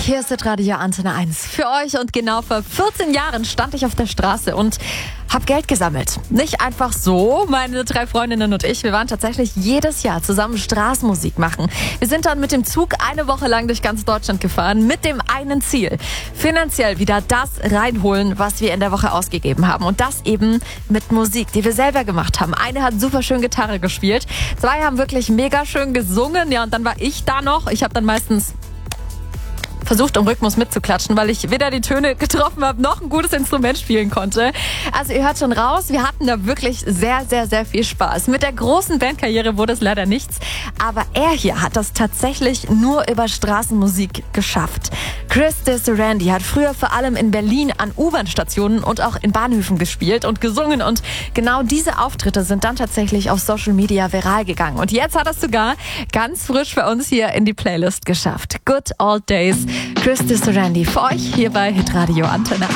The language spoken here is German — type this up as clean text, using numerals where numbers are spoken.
Hier ist Radio Antenne 1 für euch und genau vor 14 Jahren stand ich auf der Straße und habe Geld gesammelt. Nicht einfach so, meine 3 Freundinnen und ich, wir waren tatsächlich jedes Jahr zusammen Straßenmusik machen. Wir sind dann mit dem Zug eine Woche lang durch ganz Deutschland gefahren mit dem einen Ziel, finanziell wieder das reinholen, was wir in der Woche ausgegeben haben. Und das eben mit Musik, die wir selber gemacht haben. Eine hat super schön Gitarre gespielt, 2 haben wirklich mega schön gesungen, ja, und dann war ich da noch. Ich habe dann meistens versucht, im Rhythmus mitzuklatschen, weil ich weder die Töne getroffen habe, noch ein gutes Instrument spielen konnte. Also ihr hört schon raus, wir hatten da wirklich sehr, sehr, sehr viel Spaß. Mit der großen Bandkarriere wurde es leider nichts, aber er hier hat das tatsächlich nur über Straßenmusik geschafft. Chris Randy hat früher vor allem in Berlin an U-Bahn-Stationen und auch in Bahnhöfen gespielt und gesungen und genau diese Auftritte sind dann tatsächlich auf Social Media viral gegangen. Und jetzt hat er es sogar ganz frisch bei uns hier in die Playlist geschafft. Good Old Days. Chris Randy für euch hier bei Hitradio Antenne 1.